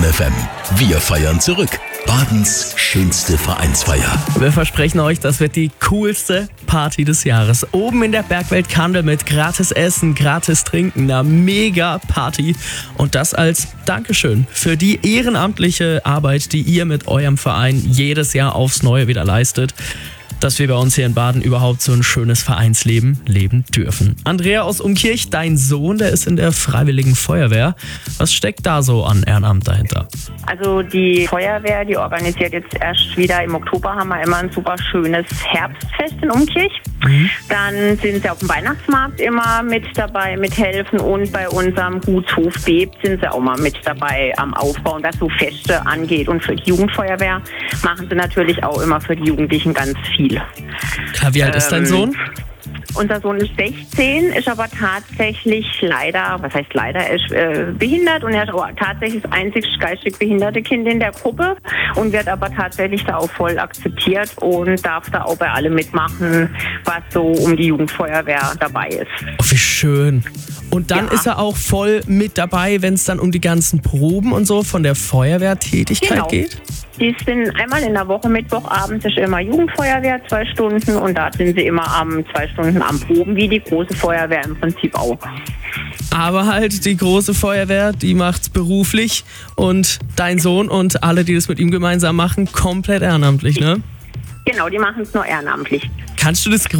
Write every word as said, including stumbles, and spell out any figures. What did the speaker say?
Baden F M. Wir feiern zurück. Badens schönste Vereinsfeier. Wir versprechen euch, das wird die coolste Party des Jahres. Oben in der Bergwelt Kandel mit gratis Essen, gratis Trinken, einer mega Party. Und das als Dankeschön für die ehrenamtliche Arbeit, die ihr mit eurem Verein jedes Jahr aufs Neue wieder leistet, dass wir bei uns hier in Baden überhaupt so ein schönes Vereinsleben leben dürfen. Andrea aus Umkirch, dein Sohn, der ist in der Freiwilligen Feuerwehr. Was steckt da so an Ehrenamt dahinter? Also die Feuerwehr, die organisiert jetzt erst wieder, im Oktober haben wir immer ein super schönes Herbstfest in Umkirch. Mhm. Dann sind sie auf dem Weihnachtsmarkt immer mit dabei, mithelfen, und bei unserem Gutshof Bebt sind sie auch mal mit dabei am Aufbauen, was so Feste angeht. Und für die Jugendfeuerwehr machen sie natürlich auch immer für die Jugendlichen ganz viel. Klar, wie alt ähm, ist dein Sohn? Unser Sohn ist sechzehn, ist aber tatsächlich leider, was heißt leider, er ist äh, behindert, und er ist aber tatsächlich das einzig geistig behinderte Kind in der Gruppe und wird aber tatsächlich da auch voll akzeptiert und darf da auch bei allem mitmachen, was so um die Jugendfeuerwehr dabei ist. Oh, wie schön. Und dann Ja. ist er auch voll mit dabei, wenn es dann um die ganzen Proben und so von der Feuerwehrtätigkeit Genau. geht? Die sind einmal in der Woche, Mittwochabends ist immer Jugendfeuerwehr, zwei Stunden, und da sind sie immer am zwei Stunden am Proben, wie die große Feuerwehr im Prinzip auch. Aber halt die große Feuerwehr, die macht's beruflich, und dein Sohn und alle, die das mit ihm gemeinsam machen, komplett ehrenamtlich, ne? Genau, die machen es nur ehrenamtlich. Kannst du das